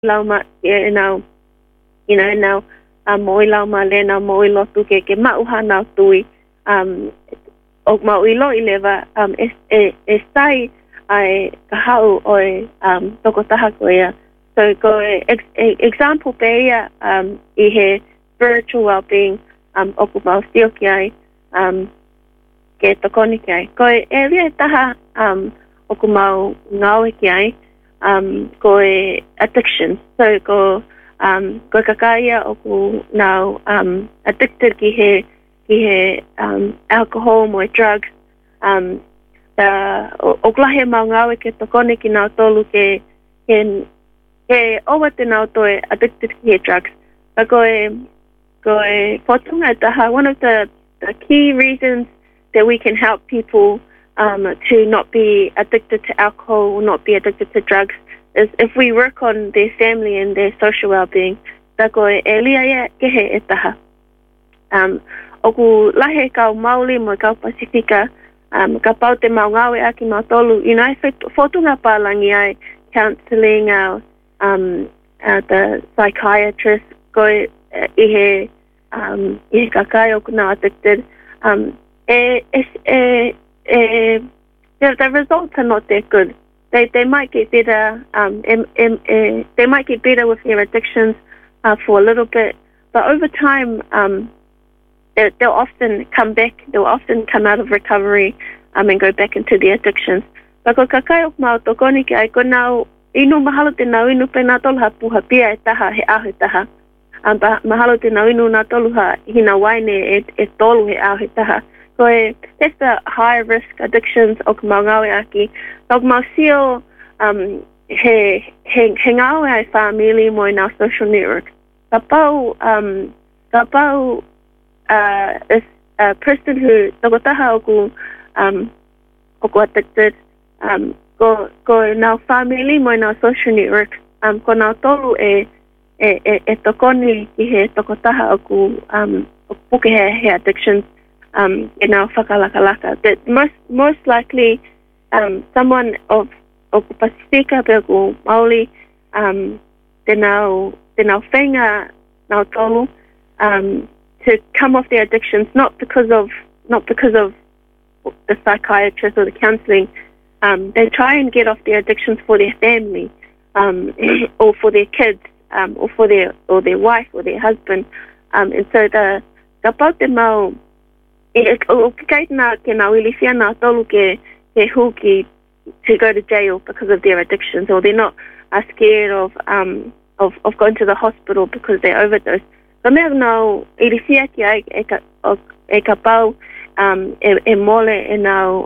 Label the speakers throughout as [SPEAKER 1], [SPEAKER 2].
[SPEAKER 1] lauma now, now mo lauma lena mo lotu ke mauha na tui o mau ilo ileva sai ai kahau oi tokotaha koia. So go example beia I he spiritual well-being oku mau stioki ai ke tokoni ki ai. Ko lia taha oku mau ngawe ki ai ko addiction. So ko kakaia oku now addicted ki he alcohol mo drugs oklahe mau ngawe ke tokoni ki nau tolu ke owa te nau toe addicted ki he drugs. But go potunga taha, one of the key reasons that we can help people to not be addicted to alcohol or not be addicted to drugs is if we work on their family and their social well-being. Tako lia ke he taha. Oku lahe kau Maoli mo kau Pasifika ka pau te mau ngawe aki mau tolu. I fotunga palangi ai counselling the psychiatrist go ihe kakai oku na addicted. The results are not that good. They might get better. They might get better with their addictions for a little bit, but over time, they'll often come back. They'll often come out of recovery and go back into the addictions. But ko kakai o mau tokoni ki ai ko nau inu mahalo te nau inu pe nā tolu ha puha pia e taha he ahu taha. Mahalo te nau inu nā tolu ha hina waine e tolu he ahu taha. So that's the high risk addictions o ka mau ngawe aki. O ka mau sio he ngawe ai family mo in our social network. Ka pau is a person who takotaha oku addicted ko nau family mo in our social network. Ko nau tolu e tokoni ki he takotaha oku puke he addictions. Whakalakalaka. That most likely someone of Pasifika Pegu Maoli te nau whenga nau tolu to come off their addictions not because of the psychiatrist or the counselling. They try and get off their addictions for their family or for their kids or for their wife or their husband. And so the about the mau to go to jail because of their addictions, or they're not scared of going to the hospital because they overdose. So me no irisia ki ai e ka pau e mole in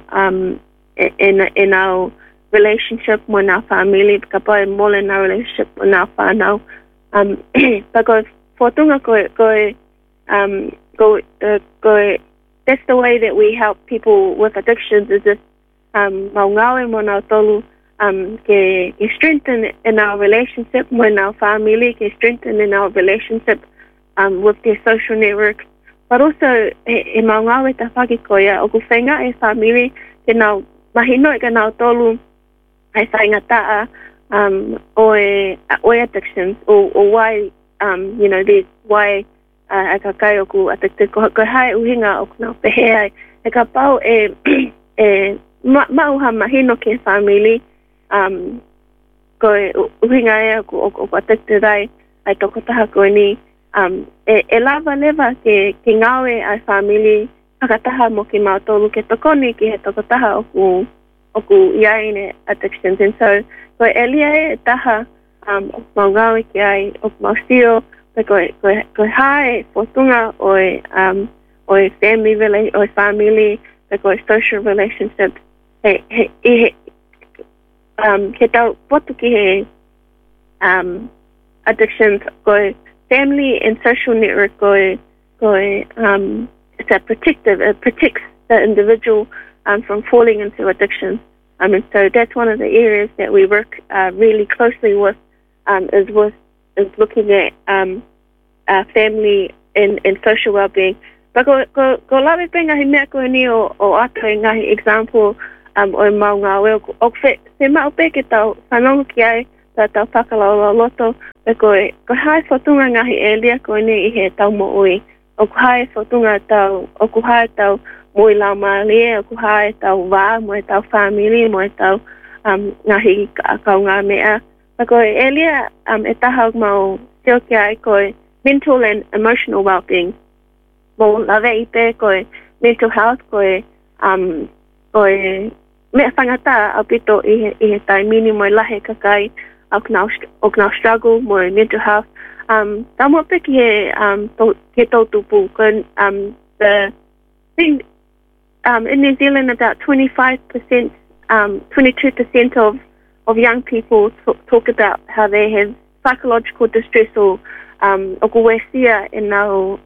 [SPEAKER 1] our relationship with our family, ka pau e mole in our relationship with our whanau. Because fotunga go that's the way that we help people with addictions, is just maungawe mo nau tolu ke strengthen in our relationship with our family, ke strengthen in our relationship with their social network. But also e maungawe ta whakikoia o ku whenga e family ke nau mahino e ka nau tolu ai whainga taa o addictions or why there's why e ka kai oku addicted ko hai uhinga o kuna pehe ai e ka pau e mauha mahino ke family ko uhinga e oku addicted ai tokotaha ko ni e lava leva ke ngawe ai family pakataha mo ki mautolu ke tokoni ki he tokotaha oku iaine addictions. And so ko elia e taha oku maungawe ki ai oku maustio ko hai fotunga o family ko social relationships he tau potu ki he addictions ko family and social network it's a protective. It protects the individual from falling into addiction. And so that's one of the areas that we work really closely with is looking at family and social well-being. But go lawe penga he mea koe ni o ato e ngahi example o maunga o fe mau pe ke tau whanongo ki ai ta tau whakalau loto, pe koe hae whatunga ngahi e lia koe ne I he tau mo ui. O ku hae whatunga tau, o ku hae tau mo I lau maalie, o ku hae tau wā, mo e tau whamili, mo e tau ngahi kau ngā mea. Pe koe e lia e taha mau seo ki ai koe mental and emotional well-being. Mo lawe I pe koe mental health, koe mea whangata au pito I he tai mini mo lahe kakai au knau struggle mo mental health. Tau mo pe ki he tau tupu. The thing in New Zealand, about 25%, 22% of young people talk about how they have psychological distress or kuwesia in our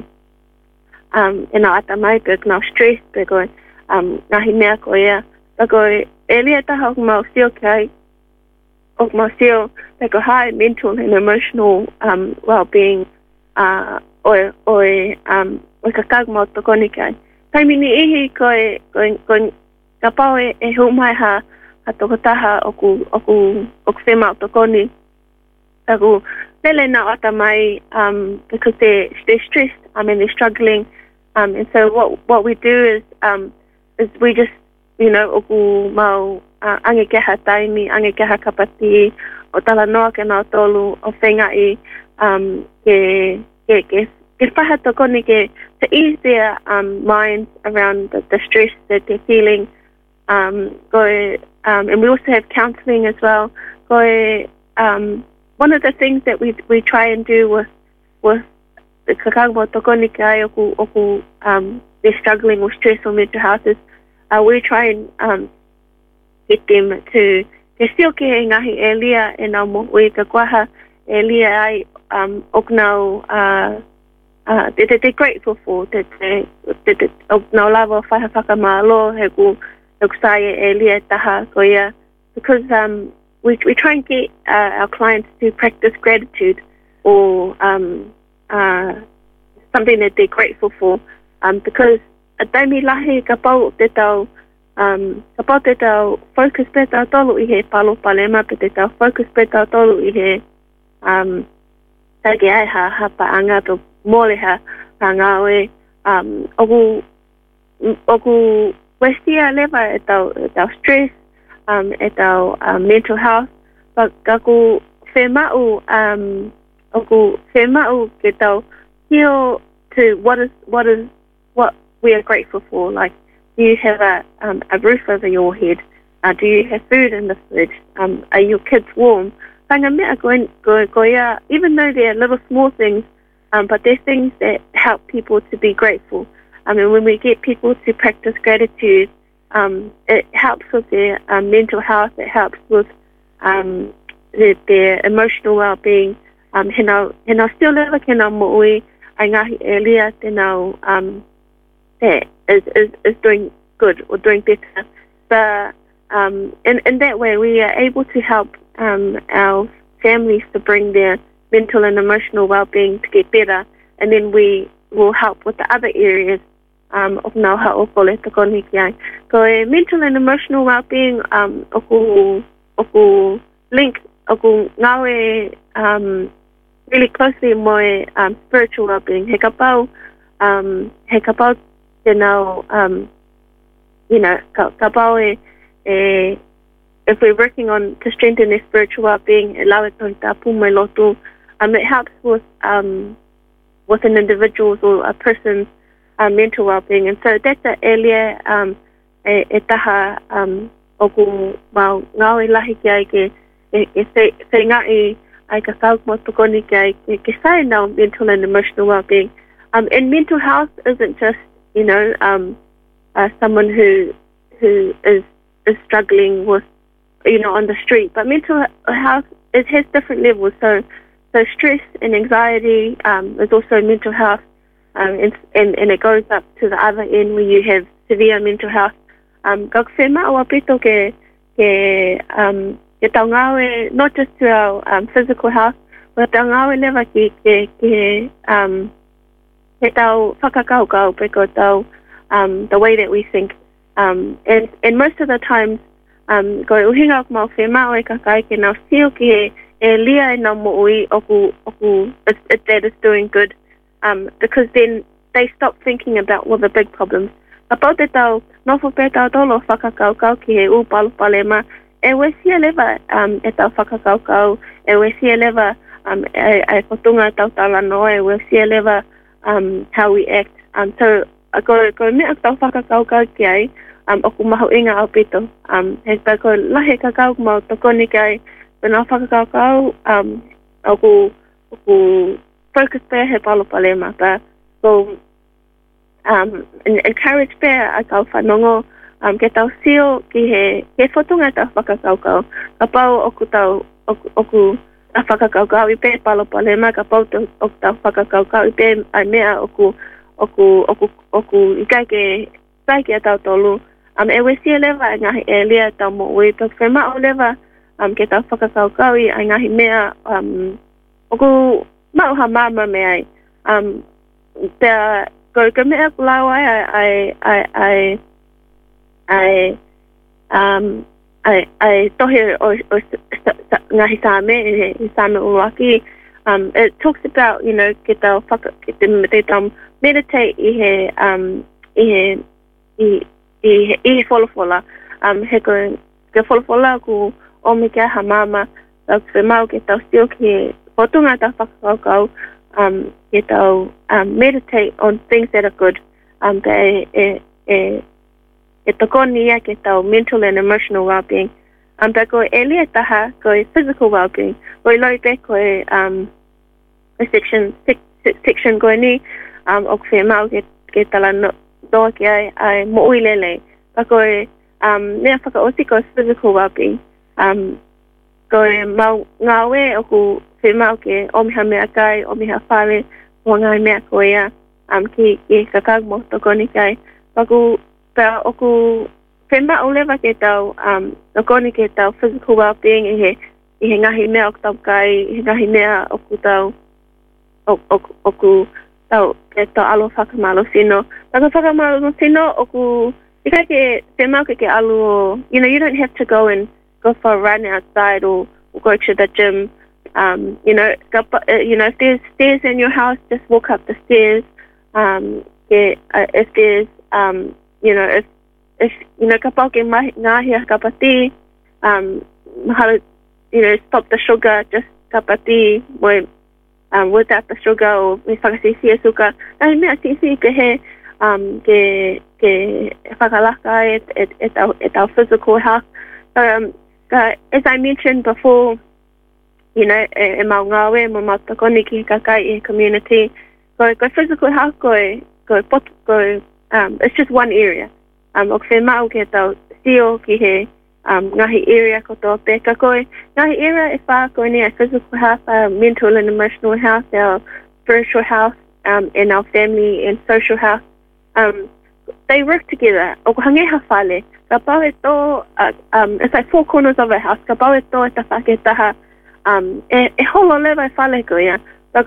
[SPEAKER 1] atamai pe now stress pe ko ngahi mea ko ia pe ko elia taha o mau sio kai o mau sio pe ko high mental and emotional well-being o ka kag mau tokoni kai kai mini ihi ko ka pau e humai ha toko taha o ku whema tokoni aku lele na atamai because they're stressed and they're struggling and so what we do is we just oku mau ange keha taimi ange keha kapati o tala noa ke na tolu o whengai ke whaha tokoni ke to ease their minds around the stress that they're feeling and we also have counselling as well one of the things that we try and do with the kakagmo tokoni kai oku they're struggling with stress or mental health is we try and get them to still ke ngahi elia e na mo we ka kwaha elia ai oknau they're grateful for that oknau lava whaha whakamalo he ku sai elia taha koia because we try and get our clients to practice gratitude or something that they're grateful for because taimi lahi ka pau te tau focus pe tau tolu I he palo palema pe te tau focus pe tau tolu I he tagi ai ha paanga to mole ha ngawe oku westia leva e tau stress e tau mental health but kaku whemau oku whemau ke tau heal to what we are grateful for. Like, do you have a roof over your head? Do you have food in the fridge? Are your kids warm? Even though they're little small things, but they're things that help people to be grateful. And when we get people to practice gratitude, it helps with their mental health. It helps with their emotional well-being. Hena still never kena mo'ui ai ngahi elia tenau that is doing good or doing better. But in that way, we are able to help our families to bring their mental and emotional well-being to get better, and then we will help with the other areas of ngā haopole tokoni ki ai. Ko mental and emotional well-being oku link oku ngawe really closely moi spiritual well-being. He ka pau te nau ka pau if we're working on to strengthen their spiritual well-being, it helps with an individual's or a person's mental well-being, and so that's an area e taha oku mau ngawe lahi ki ai ke whengai ai ka whaukmo tokoni ki ai ke sai nau mental and emotional well-being. And mental health isn't just someone who is struggling with on the street, but mental health has different levels. So stress and anxiety is also mental health, and it goes up to the other end where you have severe mental health. Ka whema o apito ke tau ngawe, not just to our physical health, but tau ngawe lewa ke tau whakakaukau peko tau the way that we think. And most of the times ko uhinga ko mau whemao e kakai ke nau sio ki e lia e nau mo'ui oku that is doing good, because then they stop thinking about all the big problems. Apau te tau, nofo pe tau tolo whakakaukau ki he upalupalema, e wesia lewa e tau whakakaukau, e wesia lewa e kotunga tau talano, e wesia lewa how we act. So, ko mea tau whakakaukau ki ai, oku mahu inga au pito. He pa ko lahe kakau mau tokoni ki ai, pena whakakaukau, oku focus pe he palupalema, pa ko encourage pe a kau whanongo, ke tau sio ki he whotunga tau whakakaukau. Ka pau oku tau whakakaukau I pe palupalema, ka pau oku tau whakakaukau I pe ai mea oku I kai ke tau tolu. E wesia lewa ngahi e lia tau mo'ui, pa whema o lewa ke tau whakakaukau I ngahi mea oku mauha mama me ai. Ko mea kulau ai tohe o ngahi same, same uwaki. It talks about, ke tau te tau meditate I wholofola. He ko ke wholofola ku omi kia ha mama, tau whemau ke tau sio ki potunga tau whakakaukau, ke tau meditate on things that are good. E tokoni ia ke tau mental and emotional well-being. Pa ko e lia taha, ko e physical well-being. Ko I loi pe ko e section ko ni, o whemau ke tala doa ki ai mo'ui lele. Pa ko e nea whakaosi ko physical well-being. Ko e mau ngawe o ku whemau ke omiha mea kai, omiha whare, o ngai mea ko ia, ki kakag mo tokoni kai. Pa ku pa oku whemau lewa ke tau, tokoni ke tau physical well-being I he ngahi mea o tau kai, I he ngahi mea oku tau, oku tau ke tau alo whakamalo sino. Pa ku whakamalo sino oku, I kai ke whemau ke alu o, you don't have to go for a run outside or go to the gym. If there's stairs in your house, just walk up the stairs. If there's, if kapau ke ngahia kapati, stop the sugar, just kapati, without the sugar, or me whakasisi suka. Ai mea sisi ke he, ke whakalaka at our physical health. So, as I mentioned before, e mau ngawe, mo mau takoni ki kakai I community. Ko physical health, it's just one area. O whemau ke tau sio ki he ngahi area ko tō peka koe. Ngahi area e wha koe ni physical health, mental and emotional health, our spiritual health, and our family and social health. They work together. O hangeha whale, ka pau e tō, it's like four corners of a house, ka pau e tō e ta whaketaha, e holo lewa e whale koe ia. Pa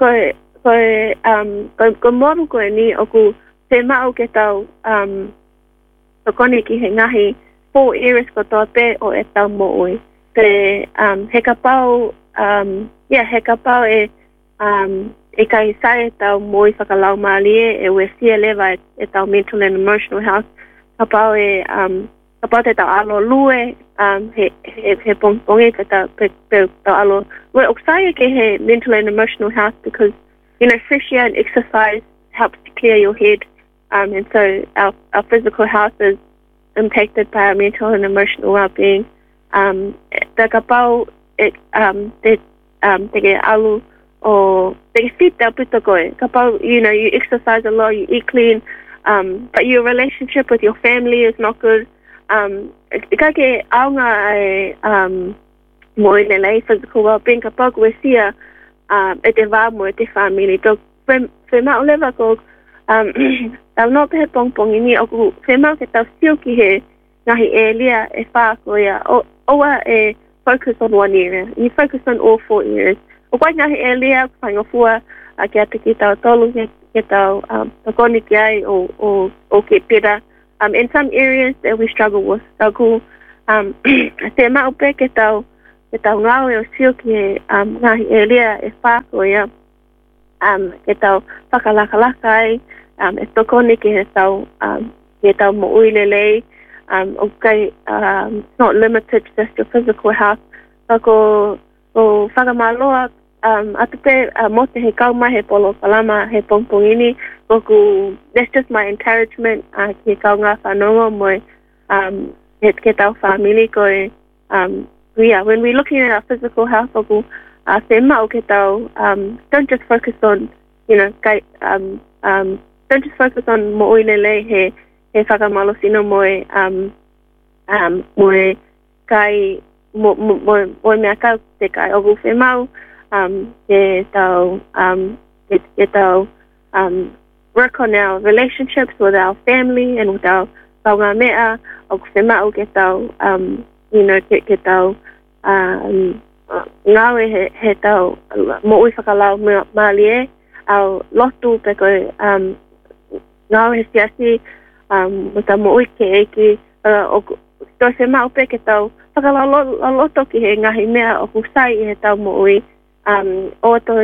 [SPEAKER 1] ko moru koe ni o ku te mao ke tau tokoni ki he ngahi 4 areas ko tō pe o e tau mo'ui. He ka pau, he ka pau e kai sae tau mo'i whakalau maalie e wesia lewa e tau mental and emotional health. Ka pau te tau alo lue, he pongpongi pe tau alo lue. Oksaia ke he mental and emotional health because, fresh air and exercise helps to clear your head. And so our physical health is impacted by our mental and emotional well-being. Te kapau te ke alu o te fit tau pito koe. Kapau, you exercise a lot, you eat clean, but your relationship with your family is not good. Ka ke aunga ai mo I lei physical well-being, kapau koe sia e te wā mo e te family. Tō whemau lewa ko tau no pehe pongpongi ni o ku whemau ke tau sio ki he ngahi e lia e wha ko ia. Oa e focus on one area. You focus on all 4 areas. O kai ngahi e lia ku whaingofua ke ate ki tau tolu ke tau takoni ki ai o ke pera. In some areas that we struggle with. Tau ku te maupe ke tau ngau e o sio ki ngahi e lia e whāko ia ke tau whakalaka ai e tokoni ke he tau mo uilelei okay, it's not limited to just your physical health. Ko whakamaloa atupe mo te he kauma he polo palama he pongpongini that's just my encouragement ki kaunga whanongo mo ke tau family ko yeah, when we're looking at our physical health te mao ke tau don't just focus on don't just focus on mo uilele he whakamalo sino moe moe kai moe mea kau te kai ogu whemau ke tau work on our relationships with our family and with our taunga mea ogu whemau ke tau ke tau ngawe he tau mo ui whakalau maalie au lotu pe koe ngawe he siasi mata mo ui ke eki to se mau pe ke tau whakalau loto ki he ngahi mea o kusai he tau mo ui o to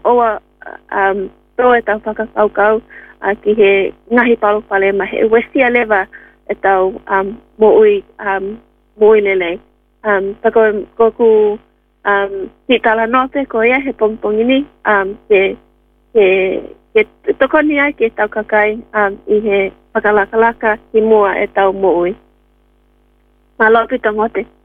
[SPEAKER 1] e tau whakakaukau ki he ngahi palopale ma he wesia leva e tau mo ui lele tako ki tala note ko ia he pongpongini ke tokoni ai ke tau kakai i he whakalakalaka ki mua e tau mo ui. Malo pito ngote.